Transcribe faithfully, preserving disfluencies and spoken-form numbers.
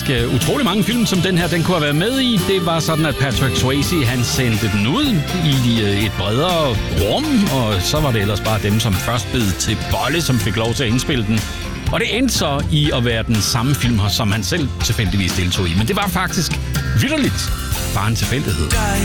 uh, utrolig mange film, som den her den kunne have været med i. Det var sådan, at Patrick Swayze han sendte den ud i uh, et bredere rum, og så var det ellers bare dem, som først bed til bolle, som fik lov til at indspille den. Og det endte så i at være den samme film, som han selv tilfældigvis deltog i. Men det var faktisk vitterligt bare en tilfældighed. Die